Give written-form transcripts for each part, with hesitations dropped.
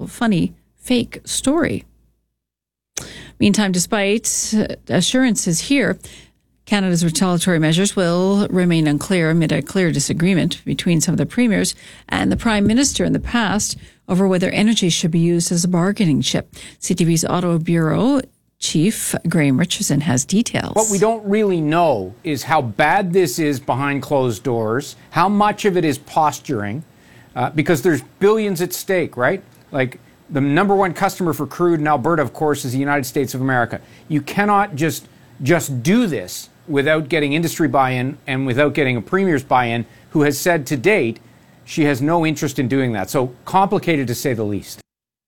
funny fake story. Meantime, despite assurances here, Canada's retaliatory measures will remain unclear amid a clear disagreement between some of the premiers and the Prime Minister in the past over whether energy should be used as a bargaining chip. CTV's Auto Bureau Chief Graham Richardson has details. What we don't really know is how bad this is behind closed doors, how much of it is posturing, because there's billions at stake, right? Like, the number one customer for crude in Alberta, of course, is the United States of America. You cannot just do this without getting industry buy-in and without getting a premier's buy-in, who has said to date she has no interest in doing that. So complicated, to say the least.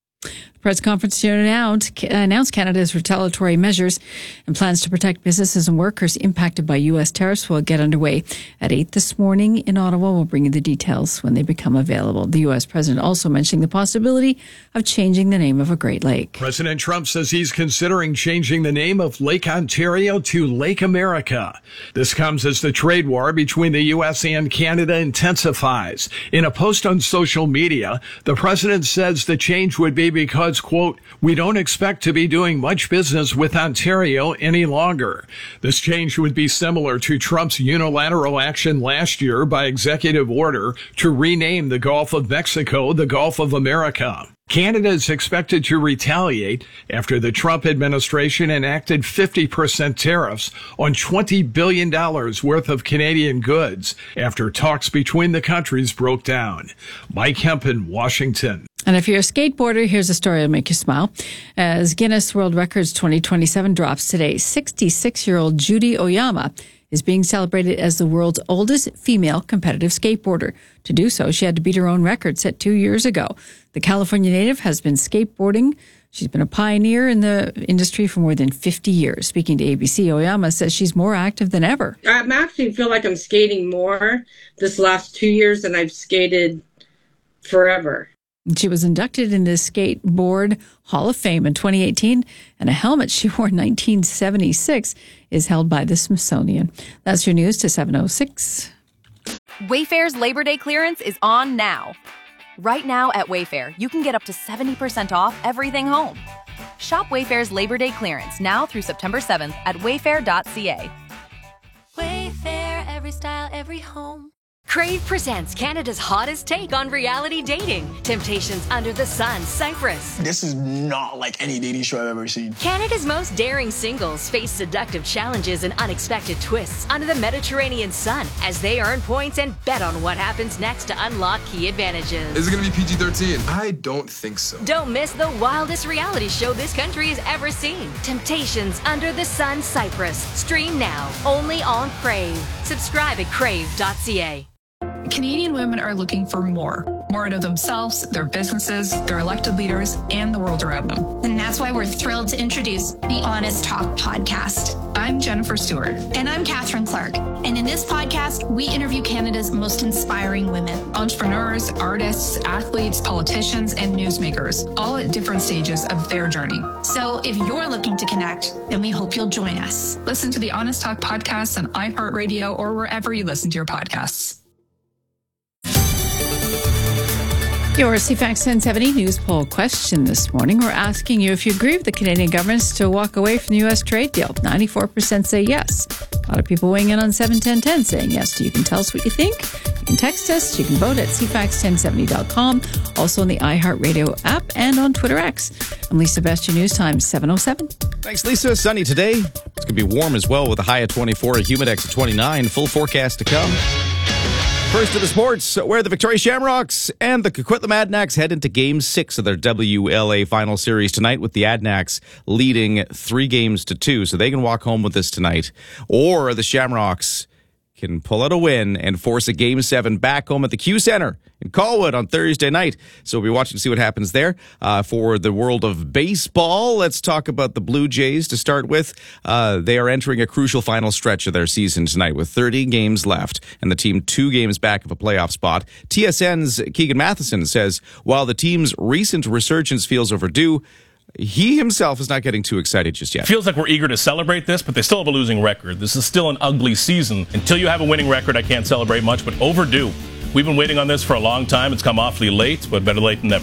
Press conference to announce Canada's retaliatory measures and plans to protect businesses and workers impacted by U.S. tariffs will get underway at 8 this morning in Ottawa. We'll bring you the details when they become available. The U.S. president also mentioning the possibility of changing the name of a Great Lake. President Trump says he's considering changing the name of Lake Ontario to Lake America. This comes as the trade war between the U.S. and Canada intensifies. In a post on social media, the president says the change would be because, quote, we don't expect to be doing much business with Ontario any longer. This change would be similar to Trump's unilateral action last year by executive order to rename the Gulf of Mexico the Gulf of America. Canada is expected to retaliate after the Trump administration enacted 50% tariffs on $20 billion worth of Canadian goods after talks between the countries broke down. Mike Hempen, Washington. And if you're a skateboarder, here's a story that'll make you smile. As Guinness World Records 2027 drops today, 66-year-old Judy Oyama is being celebrated as the world's oldest female competitive skateboarder. To do so, she had to beat her own record set 2 years ago. The California native has been skateboarding. She's been a pioneer in the industry for more than 50 years. Speaking to ABC, Oyama says she's more active than ever. I actually feel like I'm skating more this last 2 years than I've skated forever. She was inducted into the Skateboard Hall of Fame in 2018, and a helmet she wore in 1976 is held by the Smithsonian. That's your news to 7:06. Wayfair's Labor Day clearance is on now. Right now at Wayfair, you can get up to 70% off everything home. Shop Wayfair's Labor Day clearance now through September 7th at wayfair.ca. Wayfair, every style, every home. Crave presents Canada's hottest take on reality dating. Temptations Under the Sun, Cyprus. This is not like any dating show I've ever seen. Canada's most daring singles face seductive challenges and unexpected twists under the Mediterranean sun as they earn points and bet on what happens next to unlock key advantages. Is it going to be PG-13? I don't think so. Don't miss the wildest reality show this country has ever seen. Temptations Under the Sun, Cyprus. Stream now, only on Crave. Subscribe at crave.ca. Canadian women are looking for more out of themselves, their businesses, their elected leaders, and the world around them. And that's why we're thrilled to introduce the Honest Talk podcast. I'm Jennifer Stewart. And I'm Catherine Clark. And in this podcast, we interview Canada's most inspiring women. Entrepreneurs, artists, athletes, politicians, and newsmakers, all at different stages of their journey. So if you're looking to connect, then we hope you'll join us. Listen to the Honest Talk podcast on iHeartRadio or wherever you listen to your podcasts. Your CFAX 1070 news poll question this morning. We're asking you if you agree with the Canadian government to walk away from the U.S. trade deal. 94% say yes. A lot of people weighing in on 71010 saying yes. You can tell us what you think. You can text us. You can vote at cfax1070.com. Also on the iHeartRadio app and on Twitter X. I'm Lisa Best, your news time, 7:07. Thanks, Lisa. Sunny today. It's going to be warm as well with a high of 24, a humidex of 29. Full forecast to come. First to the sports, where the Victoria Shamrocks and the Coquitlam Adnacks head into Game 6 of their WLA Final Series tonight, with the Adnacks leading 3-2. So they can walk home with this tonight. Or the Shamrocks can pull out a win and force a Game 7 back home at the Q Center in Colwood on Thursday night. So we'll be watching to see what happens there. For the world of baseball, let's talk about the Blue Jays to start with. They are entering a crucial final stretch of their season tonight with 30 games left and the team 2 games back of a playoff spot. TSN's Keegan Matheson says while the team's recent resurgence feels overdue, he himself is not getting too excited just yet. Feels like we're eager to celebrate this, but they still have a losing record. This is still an ugly season. Until you have a winning record, I can't celebrate much, but overdue. We've been waiting on this for a long time. It's come awfully late, but better late than never.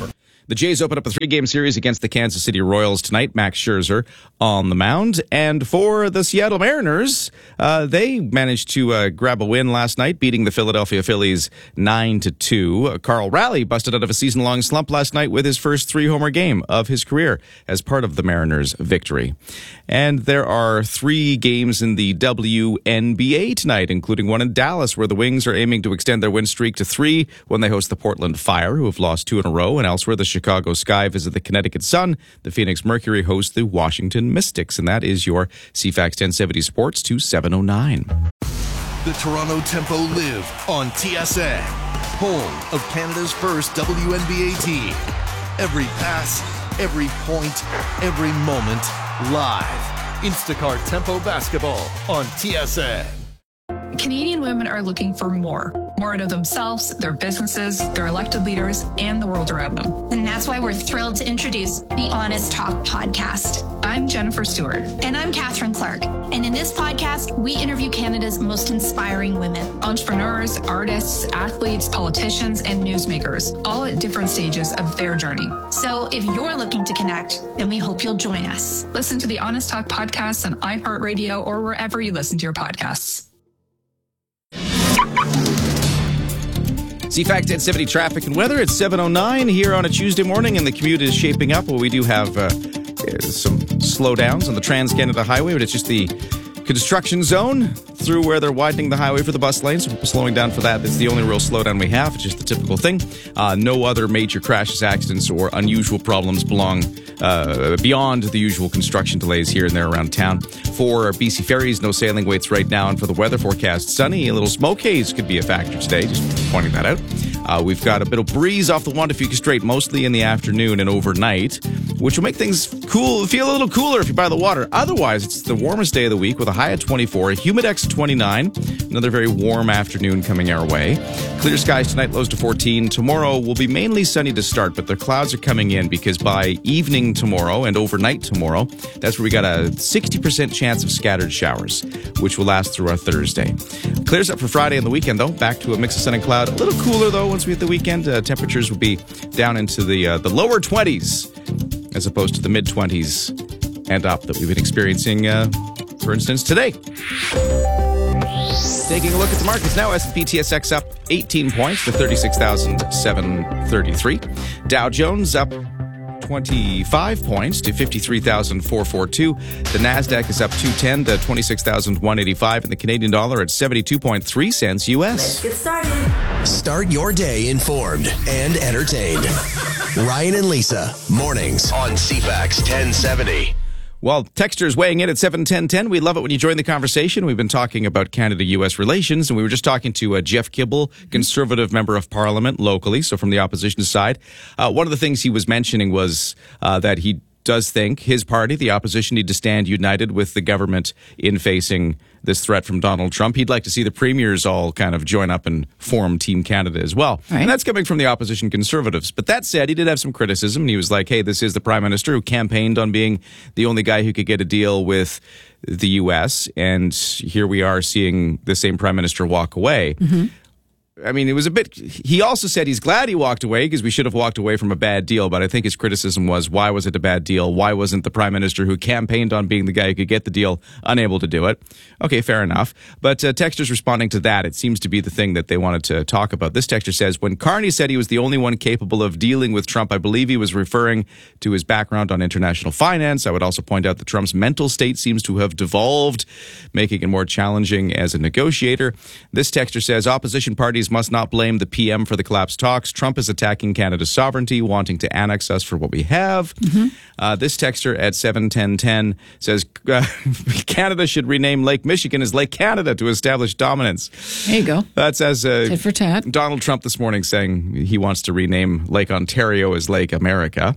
The Jays open up a 3-game series against the Kansas City Royals tonight. Max Scherzer on the mound. And for the Seattle Mariners, they managed to grab a win last night, beating the Philadelphia Phillies 9-2. Carl Raleigh busted out of a season-long slump last night with his first 3-homer game of his career as part of the Mariners' victory. And there are 3 games in the WNBA tonight, including one in Dallas, where the Wings are aiming to extend their win streak to 3 when they host the Portland Fire, who have lost 2 in a row. And elsewhere, the Chicago Sky visit the Connecticut Sun. The Phoenix Mercury host the Washington Mystics. And that is your CFAX 1070 Sports to 709. The Toronto Tempo live on TSN, home of Canada's first WNBA team. Every pass, every point, every moment, live. Instacart Tempo Basketball on TSN. Canadian women are looking for more out of themselves, their businesses, their elected leaders, and the world around them. And that's why we're thrilled to introduce the Honest Talk podcast. I'm Jennifer Stewart. And I'm Catherine Clark. And in this podcast, we interview Canada's most inspiring women. Entrepreneurs, artists, athletes, politicians, and newsmakers, all at different stages of their journey. So if you're looking to connect, then we hope you'll join us. Listen to the Honest Talk podcast on iHeartRadio or wherever you listen to your podcasts. CFAX 1070 traffic and weather. It's 7:09 here on a Tuesday morning, and the commute is shaping up. Well, we do have some slowdowns on the Trans-Canada Highway, but it's just the construction zone through where they're widening the highway for the bus lanes. So slowing down for that. That's the only real slowdown we have. It's just the typical thing. No other major crashes, accidents, or unusual problems belong beyond the usual construction delays here and there around town. For BC Ferries, no sailing waits right now. And for the weather forecast, sunny. A little smoke haze could be a factor today. Just pointing that out. We've got a bit of breeze off the Juan de Fuca Strait, mostly in the afternoon and overnight, which will make things cool, feel a little cooler if you're by the water. Otherwise, it's the warmest day of the week with a high of 24, a humidex of 29. Another very warm afternoon coming our way. Clear skies tonight, lows to 14. Tomorrow will be mainly sunny to start, but the clouds are coming in because by evening tomorrow and overnight tomorrow, that's where we got a 60% chance of scattered showers, which will last through our Thursday. Clears up for Friday and the weekend, though. Back to a mix of sun and cloud. A little cooler, though, once we hit the weekend. Temperatures will be down into the lower 20s as opposed to the mid-20s and up that we've been experiencing, for instance, today. Taking a look at the markets now, S&P TSX up 18 points to 36,733. Dow Jones up 25 points to 53,442. The NASDAQ is up 210 to 26,185, and the Canadian dollar at 72.3 cents U.S. Let's get started. Start your day informed and entertained. Ryan and Lisa, mornings on CFAX 1070. Well, texters weighing in at 71010. We love it when you join the conversation. We've been talking about Canada-U.S. relations, and we were just talking to Jeff Kibble, Conservative Member of Parliament locally, so from the opposition side. One of the things he was mentioning was that he does think his party, the opposition, need to stand united with the government in facing this threat from Donald Trump. He'd like to see the premiers all kind of join up and form Team Canada as well. Right. And that's coming from the opposition Conservatives. But that said, he did have some criticism. And he was like, hey, this is the Prime Minister who campaigned on being the only guy who could get a deal with the U.S. And here we are seeing the same Prime Minister walk away. Mm-hmm. I mean, it was a bit... He also said he's glad he walked away because we should have walked away from a bad deal. But I think his criticism was, why was it a bad deal? Why wasn't the Prime Minister who campaigned on being the guy who could get the deal unable to do it? Okay, fair enough. But texters responding to that, it seems to be the thing that they wanted to talk about. This texter says, when Carney said he was the only one capable of dealing with Trump, I believe he was referring to his background on international finance. I would also point out that Trump's mental state seems to have devolved, making it more challenging as a negotiator. This texter says, opposition parties must not blame the PM for the collapsed talks. Trump is attacking Canada's sovereignty, wanting to annex us for what we have. Mm-hmm. This texter at 71010 says Canada should rename Lake Michigan as Lake Canada to establish dominance. There you go. That's as tit for tat. Donald Trump this morning saying he wants to rename Lake Ontario as Lake America.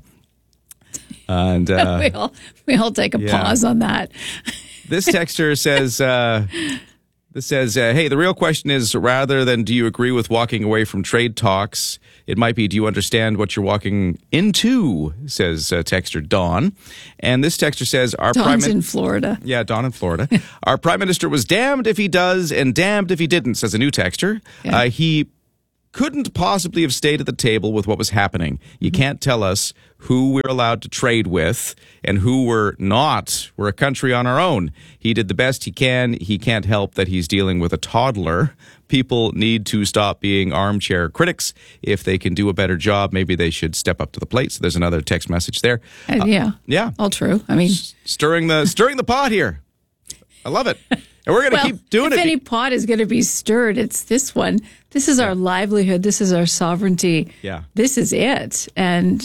And we all take a pause on that. This texter says... This says, hey, the real question is, rather than do you agree with walking away from trade talks, it might be, do you understand what you're walking into, says texter Dawn. And this texter says, Dawn's in Florida. Yeah, Dawn in Florida. Our Prime Minister was damned if he does and damned if he didn't, says a new texter. Yeah. He couldn't possibly have stayed at the table with what was happening. You can't tell us who we're allowed to trade with and who we're not. We're a country on our own. He did the best he can. He can't help that he's dealing with a toddler. People need to stop being armchair critics. If they can do a better job, maybe they should step up to the plate. So there's another text message there. Yeah. All true. I mean, stirring the pot here. I love it. And we're going to keep doing it. If any pot is going to be stirred, it's this one. This is our livelihood. This is our sovereignty. Yeah. This is it. And,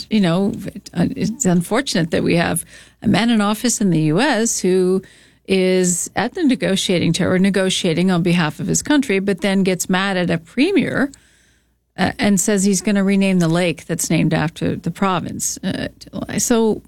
it's unfortunate that we have a man in office in the U.S. who is at the negotiating on behalf of his country, but then gets mad at a premier and says he's going to rename the lake that's named after the province. So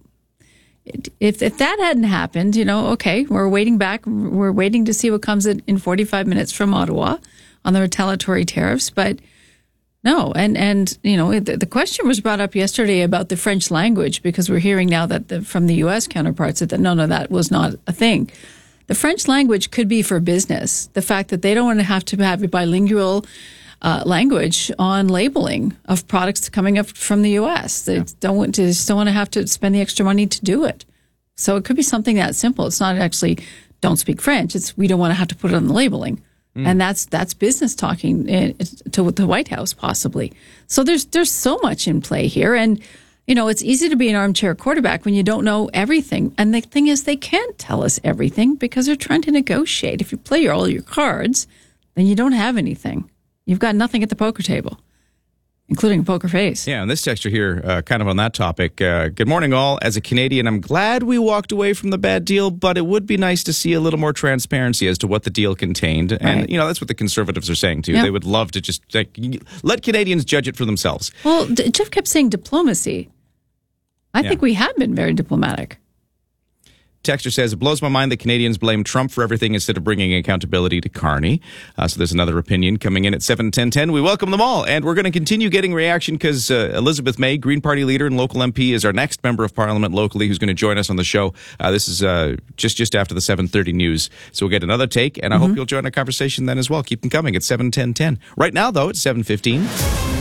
if that hadn't happened, okay, we're waiting back. We're waiting to see what comes in 45 minutes from Ottawa on the retaliatory tariffs. But no, and the question was brought up yesterday about the French language, because we're hearing now that from the U.S. counterparts that no, that was not a thing. The French language could be for business. The fact that they don't want to have a bilingual language on labeling of products coming up from the U.S. They don't want to have to spend the extra money to do it. So it could be something that simple. It's not actually don't speak French. It's we don't want to have to put it on the labeling. And that's business talking to the White House possibly. So there's so much in play here. And, it's easy to be an armchair quarterback when you don't know everything. And the thing is, they can't tell us everything because they're trying to negotiate. If you play all your cards, then you don't have anything. You've got nothing at the poker table, including a poker face. Yeah, and this texture here, kind of on that topic. Good morning, all. As a Canadian, I'm glad we walked away from the bad deal, but it would be nice to see a little more transparency as to what the deal contained. And, that's what the Conservatives are saying, too. Yep. They would love to just let Canadians judge it for themselves. Well, Jeff kept saying diplomacy. I think we have been very diplomatic. Texter says, it blows my mind that Canadians blame Trump for everything instead of bringing accountability to Carney. So there's another opinion coming in at 7:10:10. We welcome them all. And we're going to continue getting reaction because Elizabeth May, Green Party leader and local MP, is our next member of Parliament locally who's going to join us on the show. This is just after the 7:30 news. So we'll get another take, and I hope you'll join our conversation then as well. Keep them coming at 7:10:10. Right now, though, it's 7:15.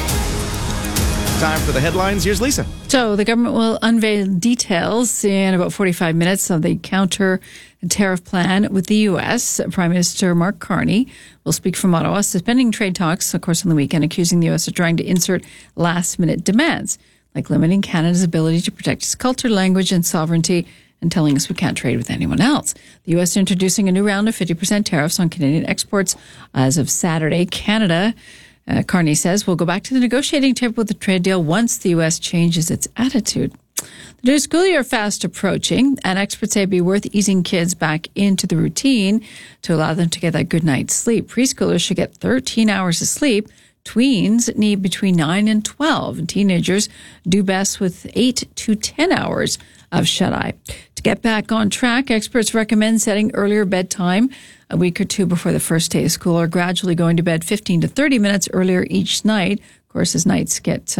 Time for the headlines. Here's Lisa. So the government will unveil details in about 45 minutes of the counter tariff plan with the U.S. Prime Minister Mark Carney will speak from Ottawa, suspending trade talks, of course, on the weekend, accusing the U.S. of trying to insert last-minute demands, like limiting Canada's ability to protect its culture, language, and sovereignty, and telling us we can't trade with anyone else. The U.S. is introducing a new round of 50% tariffs on Canadian exports as of Saturday. Canada, Carney says, will go back to the negotiating table with the trade deal once the U.S. changes its attitude. The new school year fast approaching, and experts say it'd be worth easing kids back into the routine to allow them to get that good night's sleep. Preschoolers should get 13 hours of sleep. Tweens need between 9 and 12, and teenagers do best with 8 to 10 hours of shut-eye. To get back on track, experts recommend setting earlier bedtime a week or two before the first day of school, or gradually going to bed 15 to 30 minutes earlier each night. Of course, as nights get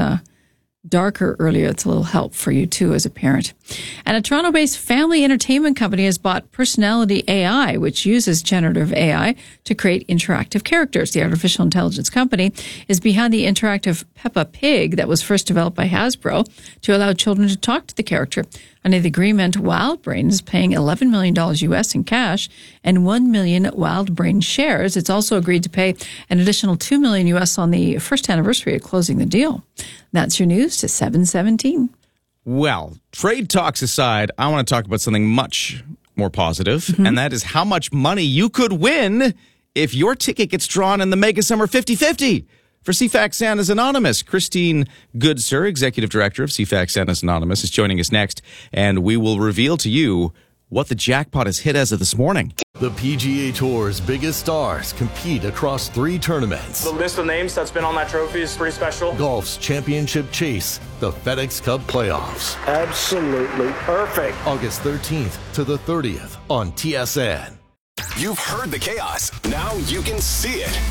darker earlier, it's a little help for you too as a parent. And a Toronto-based family entertainment company has bought Personality AI, which uses generative AI to create interactive characters. The artificial intelligence company is behind the interactive Peppa Pig that was first developed by Hasbro to allow children to talk to the character. Under the agreement, WildBrain is paying $11 million US in cash and 1 million WildBrain shares. It's also agreed to pay an additional $2 million US on the first anniversary of closing the deal. That's your news to 7:17. Well, trade talks aside, I want to talk about something much more positive, and that is how much money you could win if your ticket gets drawn in the Mega Summer 50-50. For CFAX Santa's Anonymous, Christine Goodsir, Executive Director of CFAX Santa's Anonymous, is joining us next, and we will reveal to you what the jackpot has hit as of this morning. The PGA Tour's biggest stars compete across 3 tournaments. The list of names that's been on that trophy is pretty special. Golf's championship chase, the FedEx Cup playoffs. Absolutely perfect. August 13th to the 30th on TSN. You've heard the chaos. Now you can see it.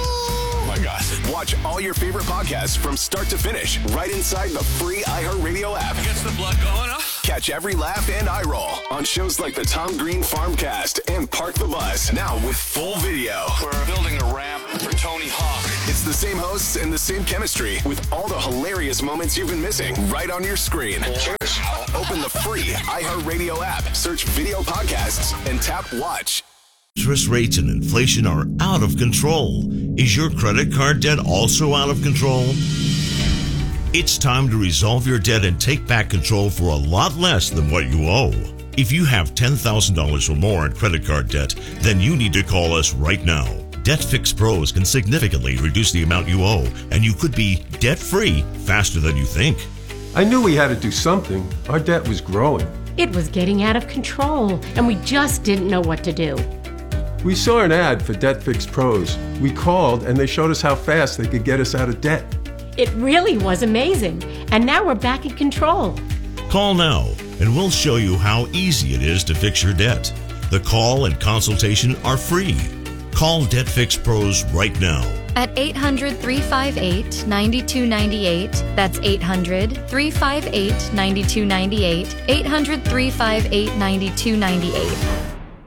Oh my gosh. Watch all your favorite podcasts from start to finish right inside the free iHeartRadio app. Gets the blood going, huh? Catch Catch every laugh and eye roll on shows like the Tom Green Farmcast and Park the Bus, now with full video. We're building a ramp for Tony Hawk. It's the same hosts and the same chemistry with all the hilarious moments you've been missing right on your screen. Cheers. Open the free iHeartRadio app, search video podcasts, and tap watch. Interest rates and inflation are out of control. Is your credit card debt also out of control? It's time to resolve your debt and take back control for a lot less than what you owe. If you have $10,000 or more in credit card debt, then you need to call us right now. Debt Fix Pros can significantly reduce the amount you owe, and you could be debt-free faster than you think. I knew we had to do something. Our debt was growing. It was getting out of control, and we just didn't know what to do. We saw an ad for Debt Fix Pros. We called, and they showed us how fast they could get us out of debt. It really was amazing, and now we're back in control. Call now, and we'll show you how easy it is to fix your debt. The call and consultation are free. Call Debt Fix Pros right now. At 800-358-9298. That's 800-358-9298. 800-358-9298.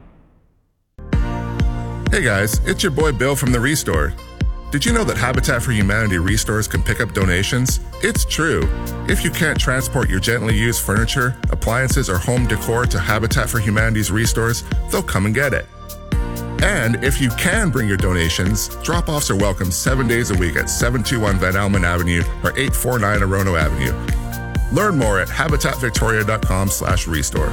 Hey guys, it's your boy Bill from The Restore. Did you know that Habitat for Humanity restores can pick up donations? It's true. If you can't transport your gently used furniture, appliances, or home decor to Habitat for Humanity's restores, they'll come and get it. And if you can bring your donations, drop-offs are welcome 7 days a week at 721 Van Almen Avenue or 849 Orono Avenue. Learn more at habitatvictoria.com/restore.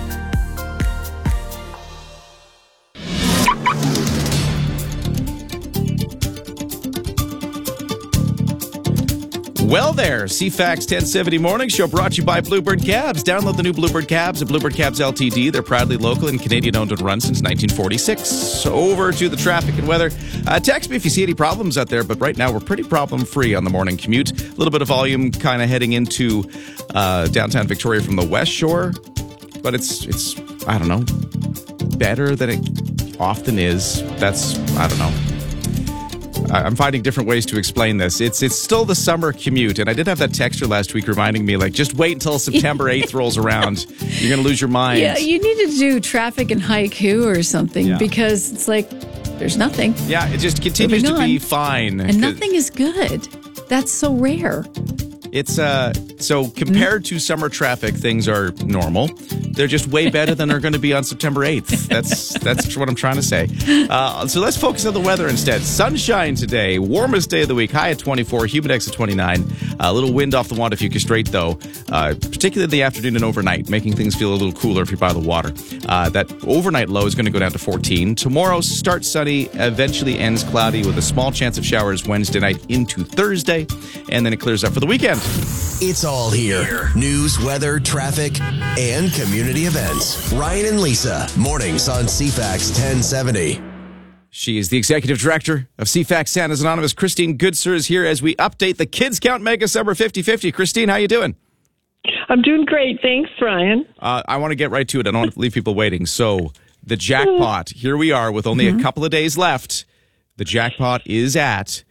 Well there, CFAX 1070 Morning Show brought to you by Bluebird Cabs. Download the new Bluebird Cabs at Bluebird Cabs Ltd. They're proudly local and Canadian-owned and run since 1946. So over to the traffic and weather. Text me if you see any problems out there, but right now we're pretty problem-free on the morning commute. A little bit of volume kind of heading into downtown Victoria from the West Shore, but it's I don't know, better than it often is. That's, I don't know. I'm finding different ways to explain this. It's still the summer commute, and I did have that texter last week reminding me, like, just wait until September 8th rolls around. You're going to lose your mind. Yeah, you need to do traffic and haiku or something because it's like there's nothing. Yeah, it just continues to be fine. And nothing is good. That's so rare. It's so compared to summer traffic, things are normal. They're just way better than they're going to be on September 8th. That's what I'm trying to say. So let's focus on the weather instead. Sunshine today, warmest day of the week, high at 24, humidex at 29. A little wind off the Wandafuka Strait, though, particularly in the afternoon and overnight, making things feel a little cooler if you're by the water. That overnight low is going to go down to 14. Tomorrow starts sunny, eventually ends cloudy with a small chance of showers Wednesday night into Thursday, and then it clears up for the weekend. It's all here. News, weather, traffic, and community events. Ryan and Lisa, mornings on CFAX 1070. She is the executive director of CFAX Santa's Anonymous. Christine Goodsir is here as we update the Kids Count Mega Summer 50/50. Christine, how you doing? I'm doing great. Thanks, Ryan. I want to get right to it. I don't want to leave people waiting. So the jackpot, here we are with only a couple of days left. The jackpot is at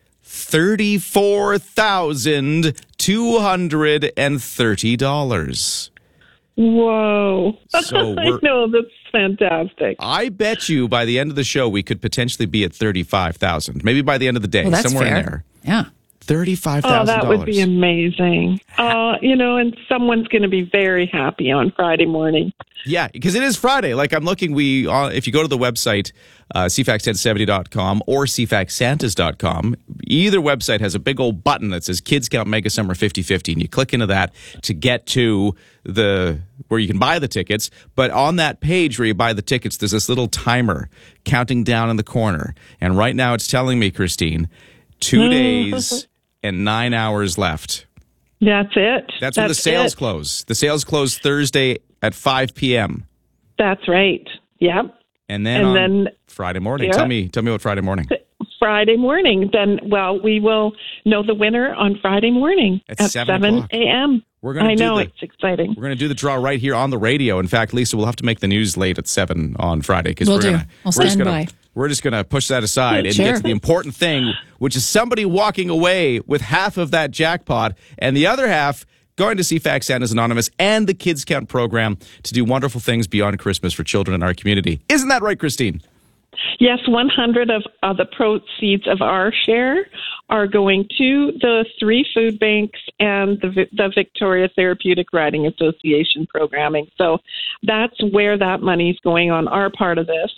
$34,230. Whoa. So I know, that's fantastic. I bet you by the end of the show, we could potentially be at 35,000. Maybe by the end of the day, somewhere in there. Yeah. $35,000. Oh, that would be amazing. And someone's going to be very happy on Friday morning. Yeah, because it is Friday. Like I'm looking, if you go to the website, CFAX1070.com or CFAXSantas.com, either website has a big old button that says Kids Count Mega Summer 50/50, and you click into that to get to where you can buy the tickets. But on that page where you buy the tickets, there's this little timer counting down in the corner. And right now it's telling me, Christine, 2 days and 9 hours left. That's it. That's when the sales close. The sales close Thursday at 5 p.m. That's right. Yep. And then Friday morning. Yeah. Tell me what Friday morning. Friday morning. Then, we will know the winner on Friday morning at 7 a.m. It's exciting. We're going to do the draw right here on the radio. In fact, Lisa, we'll have to make the news late at 7 on Friday because we're just going to push that aside and get to the important thing, which is somebody walking away with half of that jackpot and the other half going to CFAX Santa's Anonymous and the Kids Count program to do wonderful things beyond Christmas for children in our community. Isn't that right, Christine? Yes, 100 of the proceeds of our share are going to the 3 food banks and the Victoria Therapeutic Riding Association programming. So that's where that money's going on our part of this.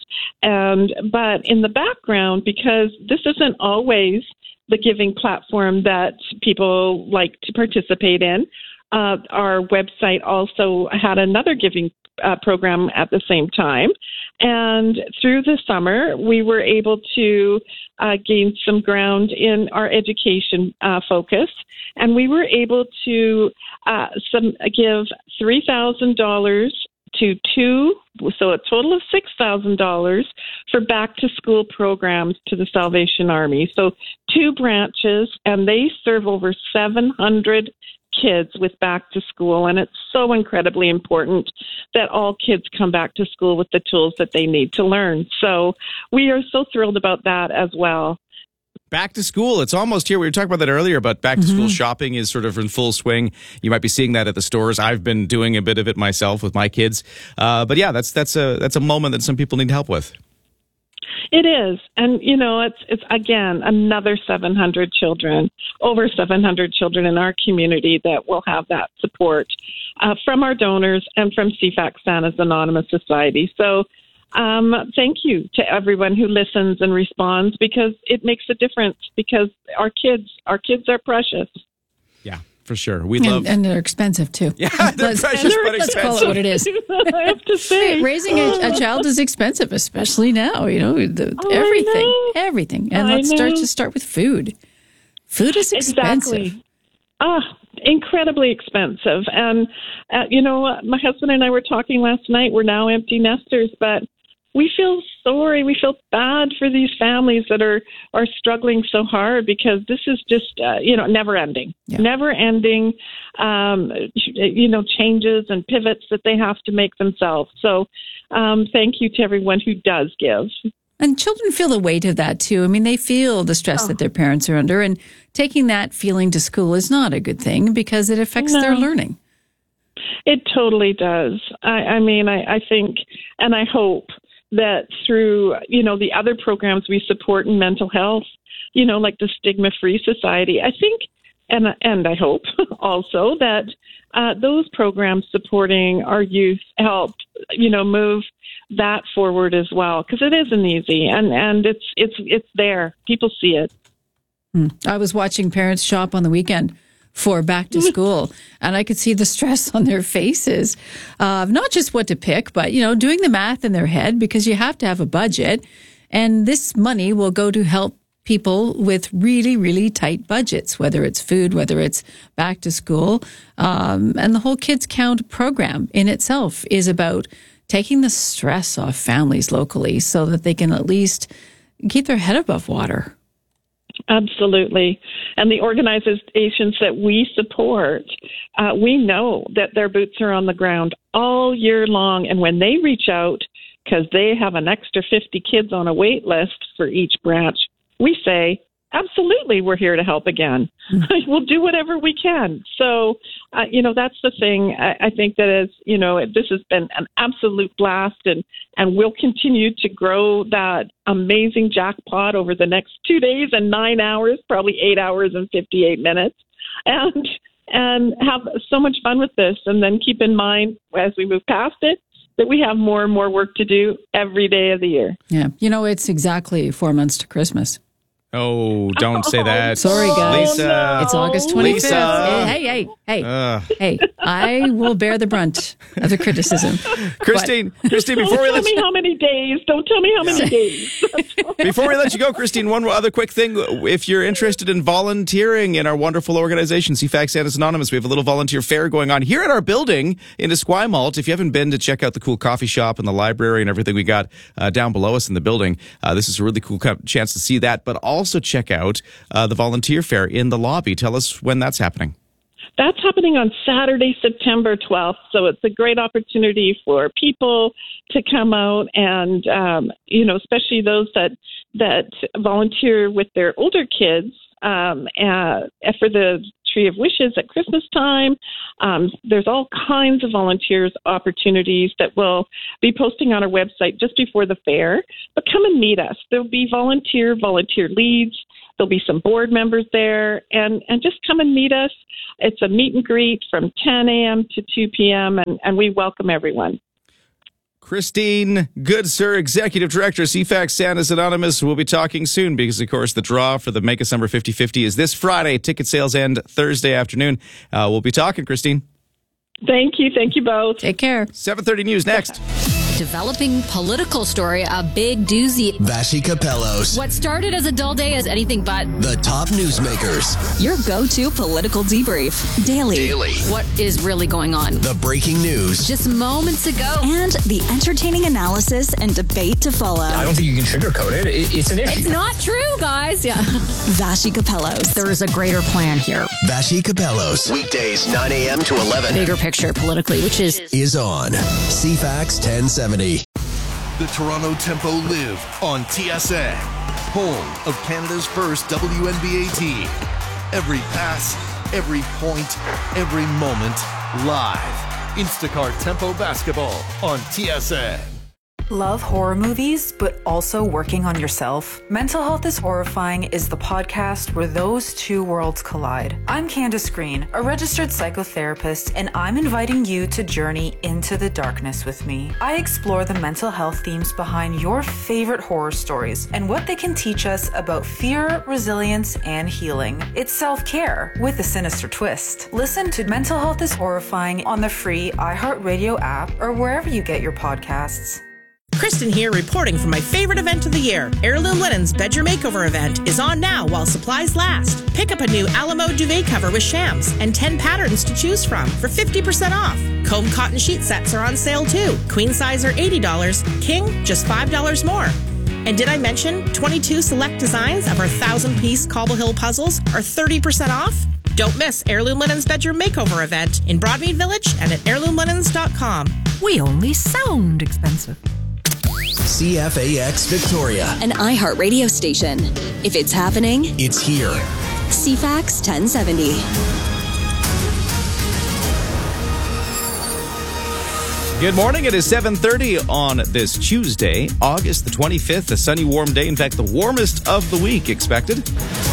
But in the background, because this isn't always the giving platform that people like to participate in, our website also had another giving program at the same time. And through the summer, we were able to gain some ground in our education focus. And we were able to give $3,000 to 2, so a total of $6,000 for back-to-school programs to the Salvation Army. So 2 branches, and they serve over 700 kids with back to school, and it's so incredibly important that all kids come back to school with the tools that they need to learn. So we are so thrilled about that as well. Back to school, it's almost here. We were talking about that earlier, but back to school shopping is sort of in full swing. You might be seeing that at the stores. I've been doing a bit of it myself with my kids. But yeah, that's a moment that some people need help with. It is. And, you know, it's again, another 700 children, over 700 children in our community that will have that support from our donors and from CFAX Santa's Anonymous Society. So thank you to everyone who listens and responds, because it makes a difference, because our kids are precious. Yeah. For sure. We love... And they're expensive, too. Yeah, they're precious but expensive. Let's call it what it is. I have to say. Raising a child is expensive, especially now. You know, everything. And let's start with food. Food is expensive. Exactly. Incredibly expensive. And, you know, my husband and I were talking last night. We're now empty nesters, but we feel sorry. We feel bad for these families that are struggling so hard, because this is just, never ending, changes and pivots that they have to make themselves. So thank you to everyone who does give. And children feel the weight of that, too. I mean, they feel the stress that their parents are under, and taking that feeling to school is not a good thing, because it affects their learning. It totally does. I think, and I hope that through, the other programs we support in mental health, like the Stigma Free Society, I think, and I hope also that those programs supporting our youth help, move that forward as well, because it isn't easy, and it's there. People see it. I was watching parents shop on the weekend for back to school, and I could see the stress on their faces, not just what to pick, but, doing the math in their head, because you have to have a budget. And this money will go to help people with really, really tight budgets, whether it's food, whether it's back to school. And the whole Kids Count program in itself is about taking the stress off families locally so that they can at least keep their head above water. Absolutely. And the organizations that we support, we know that their boots are on the ground all year long. And when they reach out, because they have an extra 50 kids on a wait list for each branch, we say, absolutely, we're here to help again. We'll do whatever we can. So, that's the thing. I think that this has been an absolute blast, and we'll continue to grow that amazing jackpot over the next 2 days and 9 hours, probably 8 hours and 58 minutes, and have so much fun with this. And then keep in mind, as we move past it, that we have more and more work to do every day of the year. Yeah. It's exactly 4 months to Christmas. Oh, don't say that. Sorry, guys. Lisa. It's August 25th. Lisa. Hey. I will bear the brunt of the criticism. Christine, before Don't tell me how many days. Don't tell me how many days. Before we let you go, Christine, one other quick thing. If you're interested in volunteering in our wonderful organization, CFAX Santa's Anonymous, we have a little volunteer fair going on here at our building in Esquimalt. If you haven't been to check out the cool coffee shop and the library and everything we got down below us in the building, this is a really cool chance to see that, but also check out the volunteer fair in the lobby. Tell us when that's happening. That's happening on Saturday, September 12th. So it's a great opportunity for people to come out and, especially those that volunteer with their older kids for the Tree of Wishes at Christmas time. There's all kinds of volunteers opportunities that we'll be posting on our website just before the fair. But come and meet us. There'll be volunteer leads. There'll be some board members there, and just come and meet us. It's a meet and greet from 10 a.m. to 2 p.m., and we welcome everyone. Christine Goodsir, Executive Director, CFAX Santa's Anonymous. We'll be talking soon because, of course, the draw for the Make a Summer 50/50 is this Friday. Ticket sales end Thursday afternoon. We'll be talking, Christine. Thank you. Thank you both. Take care. 7:30 News next. Developing political story, a big doozy. Vashi Capellos. What started as a dull day is anything but the top newsmakers. Your go-to political debrief. Daily. What is really going on? The breaking news. Just moments ago. And the entertaining analysis and debate to follow. I don't think you can sugarcoat it. It's an issue. It's not true, guys. Yeah. Vashi Capellos. There is a greater plan here. Vashi Capellos. Weekdays, 9 a.m. to 11. Bigger picture politically, which is on CFAX 1070. The Toronto Tempo live on TSN, home of Canada's first WNBA team. Every pass, every point, every moment, live. Instacart Tempo Basketball on TSN. Love horror movies, but also working on yourself? Mental Health is Horrifying is the podcast where those two worlds collide. I'm Candace Green, a registered psychotherapist, and I'm inviting you to journey into the darkness with me. I explore the mental health themes behind your favorite horror stories and what they can teach us about fear, resilience, and healing. It's self-care with a sinister twist. Listen to Mental Health is Horrifying on the free iHeartRadio app or wherever you get your podcasts. Kristen here reporting from my favorite event of the year. Heirloom Linens Bedroom Makeover event is on now while supplies last. Pick up a new Alamo duvet cover with shams and 10 patterns to choose from for 50% off. Comb cotton sheet sets are on sale too. Queen size are $80, king just $5 more. And did I mention 22 select designs of our 1,000-piece Cobble Hill puzzles are 30% off? Don't miss Heirloom Linens Bedroom Makeover event in Broadmead Village and at heirloomlinens.com. We only sound expensive. CFAX Victoria. An iHeartRadio station. If it's happening, it's here. CFAX 1070. Good morning. It is 7:30 on this Tuesday, August the 25th, a sunny, warm day. In fact, the warmest of the week expected.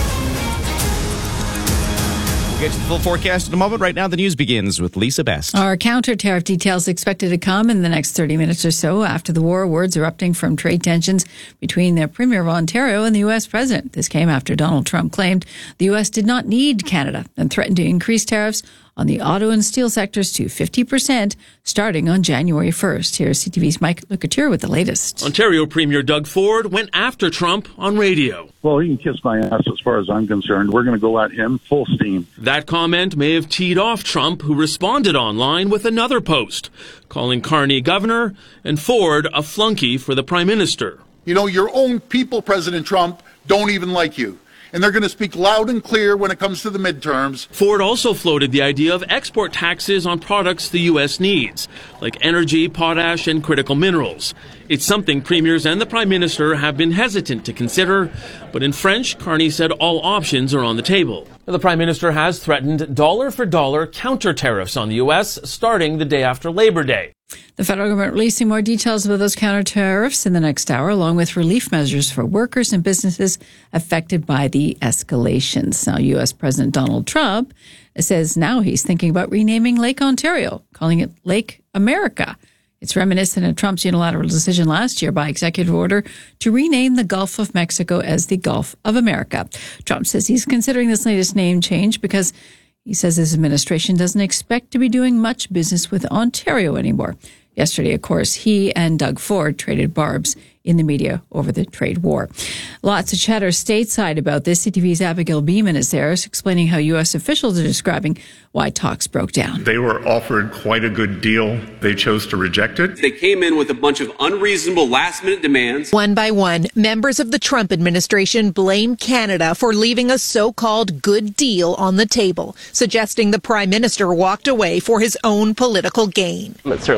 We'll get to the full forecast in a moment. Right now, the news begins with Lisa Best. Our counter-tariff details expected to come in the next 30 minutes or so after the war. Words erupting from trade tensions between the Premier of Ontario and the U.S. President. This came after Donald Trump claimed the U.S. did not need Canada and threatened to increase tariffs on the auto and steel sectors to 50% starting on January 1st. Here's CTV's Mike Lucatier with the latest. Ontario Premier Doug Ford went after Trump on radio. Well, he can kiss my ass as far as I'm concerned. We're going to go at him full steam. That comment may have teed off Trump, who responded online with another post, calling Carney governor and Ford a flunky for the prime minister. You know, your own people, President Trump, don't even like you. And they're going to speak loud and clear when it comes to the midterms. Ford also floated the idea of export taxes on products the U.S. needs, like energy, potash, and critical minerals. It's something premiers and the prime minister have been hesitant to consider, but in French, Carney said all options are on the table. The prime minister has threatened dollar-for-dollar counter-tariffs on the U.S. starting the day after Labor Day. The federal government releasing more details about those counter tariffs in the next hour, along with relief measures for workers and businesses affected by the escalations. Now, U.S. President Donald Trump says now he's thinking about renaming Lake Ontario, calling it Lake America. It's reminiscent of Trump's unilateral decision last year by executive order to rename the Gulf of Mexico as the Gulf of America. Trump says he's considering this latest name change because he says his administration doesn't expect to be doing much business with Ontario anymore. Yesterday, of course, he and Doug Ford traded barbs in the media over the trade war. Lots of chatter stateside about this. CTV's Abigail Beeman is there explaining how U.S. officials are describing why talks broke down. They were offered quite a good deal. They chose to reject it. They came in with a bunch of unreasonable last-minute demands. One by one, members of the Trump administration blame Canada for leaving a so-called good deal on the table, suggesting the prime minister walked away for his own political gain. It certainly doesn't make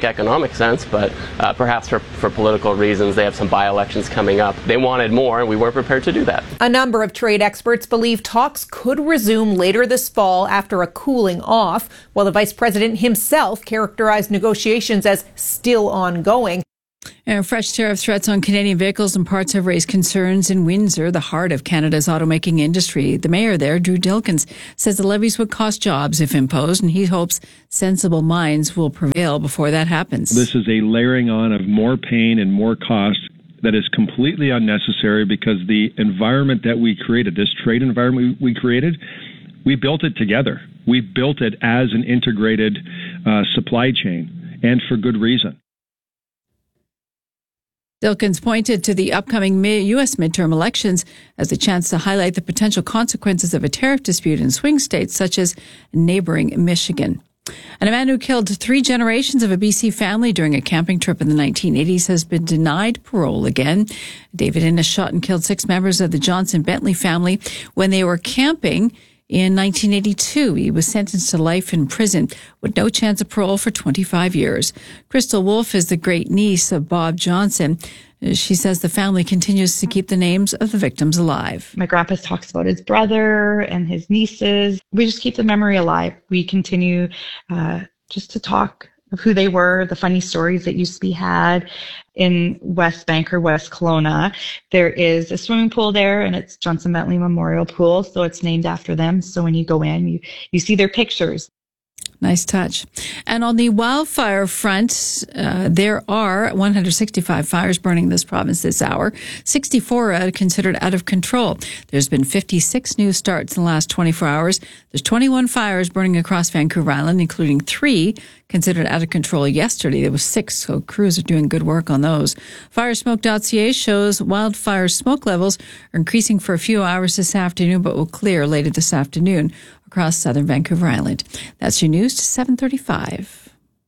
make economic sense, but perhaps for political reasons, they have some by-elections coming up. They wanted more, and we weren't prepared to do that. A number of trade experts believe talks could resume later this fall after a cooling off, while the vice president himself characterized negotiations as still ongoing. And fresh tariff threats on Canadian vehicles and parts have raised concerns in Windsor, the heart of Canada's automaking industry. The mayor there, Drew Dilkens, says the levies would cost jobs if imposed, and he hopes sensible minds will prevail before that happens. This is a layering on of more pain and more cost that is completely unnecessary, because the environment that we created, this trade environment we created, we built it together. We built it as an integrated supply chain, and for good reason. Dilkens pointed to the upcoming U.S. midterm elections as a chance to highlight the potential consequences of a tariff dispute in swing states such as neighboring Michigan. And a man who killed 3 generations of a BC family during a camping trip in the 1980s has been denied parole again. David Innes shot and killed 6 members of the Johnson Bentley family when they were camping in 1982. He was sentenced to life in prison with no chance of parole for 25 years. Crystal Wolf is the great niece of Bob Johnson. She says the family continues to keep the names of the victims alive. My grandpa talks about his brother and his nieces. We just keep the memory alive. We continue just to talk of who they were, the funny stories that used to be had. In West Bank or West Kelowna, there is a swimming pool there, and it's Johnson Bentley Memorial Pool, so it's named after them. So when you go in, you see their pictures. Nice touch. And on the wildfire front, there are 165 fires burning this province this hour. 64 are considered out of control. There's been 56 new starts in the last 24 hours. There's 21 fires burning across Vancouver Island, including 3 considered out of control yesterday. There was 6, so crews are doing good work on those. Firesmoke.ca shows wildfire smoke levels are increasing for a few hours this afternoon, but will clear later this afternoon across southern Vancouver Island. That's your news to 7:35.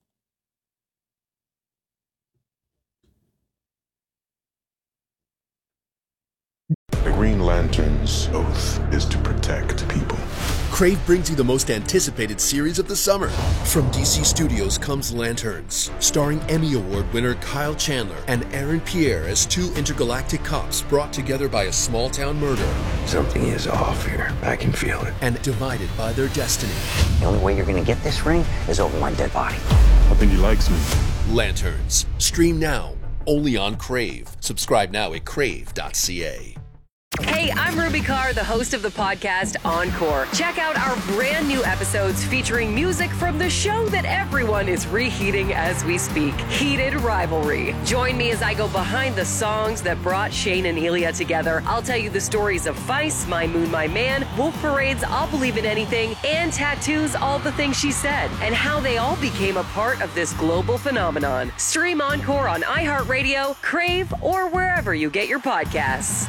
The Green Lantern's oath is to protect people. Crave brings you the most anticipated series of the summer. From DC Studios comes Lanterns, starring Emmy Award winner Kyle Chandler and Aaron Pierre as 2 intergalactic cops brought together by a small-town murder. Something is off here. I can feel it. And divided by their destiny. The only way you're going to get this ring is over my dead body. I think he likes me. Lanterns. Stream now. Only on Crave. Subscribe now at crave.ca. Hey, I'm Ruby Carr, the host of the podcast Encore. Check out our brand new episodes featuring music from the show that everyone is reheating as we speak, Heated Rivalry. Join me as I go behind the songs that brought Shane and Elia together. I'll tell you the stories of Feist, My Moon, My Man, Wolf Parade's I'll Believe in Anything, and Tattoo's All the Things She Said, and how they all became a part of this global phenomenon. Stream Encore on iHeartRadio, Crave, or wherever you get your podcasts.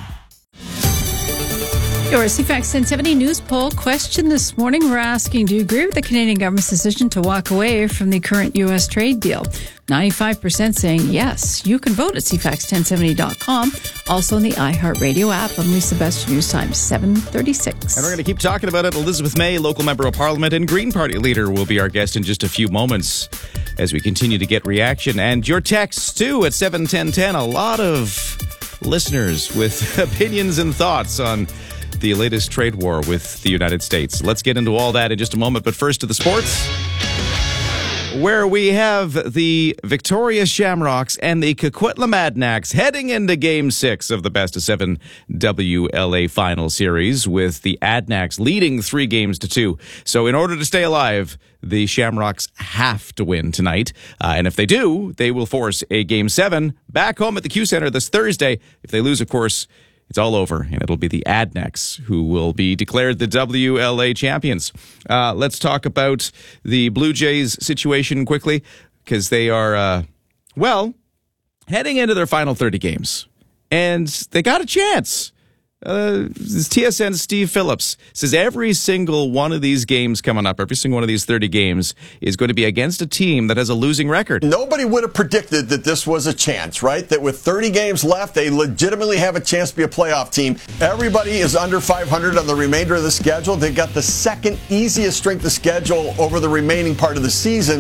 Your CFAX 1070 news poll question this morning. We're asking, do you agree with the Canadian government's decision to walk away from the current U.S. trade deal? 95% saying yes. You can vote at CFAX1070.com. Also in the iHeartRadio app. I'm Lisa Best, news time 7:36. And we're going to keep talking about it. Elizabeth May, local member of Parliament and Green Party leader, will be our guest in just a few moments as we continue to get reaction. And your texts, too, at 71010. A lot of listeners with opinions and thoughts on the latest trade war with the United States. Let's get into all that in just a moment, but first to the sports, where we have the Victoria Shamrocks and the Coquitlam Adnacks heading into Game 6 of the Best of 7 WLA Final Series, with the Adnacks leading 3-2. So in order to stay alive, the Shamrocks have to win tonight. And if they do, they will force a Game 7 back home at the Q Center this Thursday. If they lose, of course, it's all over, and it'll be the Adnacks who will be declared the WLA champions. Let's talk about the Blue Jays situation quickly, because they are, heading into their final 30 games. And they got a chance. TSN's Steve Phillips says every single one of these games coming up, every single one of these 30 games, is going to be against a team that has a losing record. Nobody would have predicted that this was a chance, right? That with 30 games left, they legitimately have a chance to be a playoff team. Everybody is under 500 on the remainder of the schedule. They got the second easiest strength of schedule over the remaining part of the season.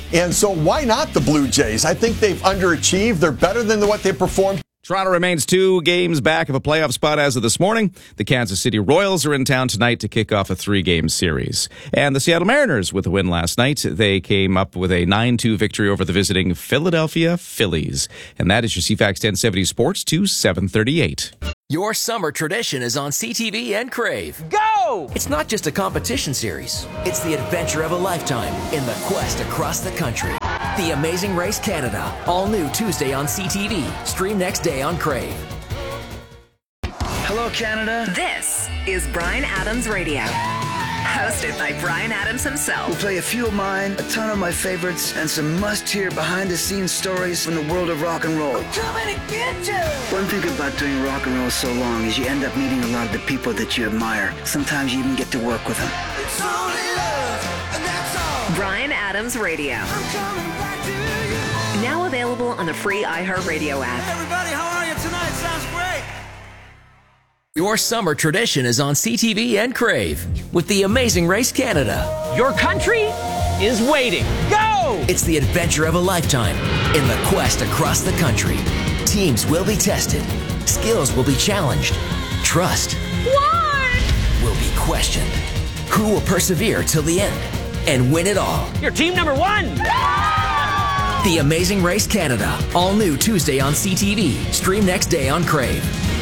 And so why not the Blue Jays? I think they've underachieved. They're better than what they performed. Toronto remains 2 games back of a playoff spot as of this morning. The Kansas City Royals are in town tonight to kick off a 3-game series. And the Seattle Mariners with a win last night. They came up with a 9-2 victory over the visiting Philadelphia Phillies. And that is your CFAX 1070 Sports to 738. Your summer tradition is on CTV and Crave. Go! It's not just a competition series. It's the adventure of a lifetime in the quest across the country. The Amazing Race Canada. All new Tuesday on CTV. Stream next day on Crave. Hello, Canada. This is Bryan Adams Radio. Hosted by Bryan Adams himself. We'll play a few of mine, a ton of my favorites, and some must-hear behind-the-scenes stories from the world of rock and roll. I'm coming to get you! One thing about doing rock and roll so long is you end up meeting a lot of the people that you admire. Sometimes you even get to work with them. It's only love, and that's all. Bryan Adams Radio. I'm coming back to you. Now available on the free iHeartRadio app. Hey everybody, how are you tonight? Sounds great. Your summer tradition is on CTV and Crave with the Amazing Race Canada. Your country is waiting. Go! It's the adventure of a lifetime in the quest across the country. Teams will be tested. Skills will be challenged. Trust will be questioned. Who will persevere till the end and win it all? You're team number 1. The Amazing Race Canada. All new Tuesday on CTV. Stream next day on Crave.